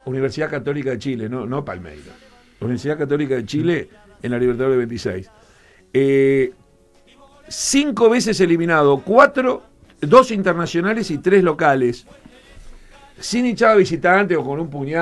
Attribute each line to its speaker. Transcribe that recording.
Speaker 1: Universidad Católica de Chile, no Palmeiras. Universidad Católica de Chile en la Libertadores 26. 5 veces eliminado, 2 internacionales y 3 locales. Sin hinchada visitante o con un puñado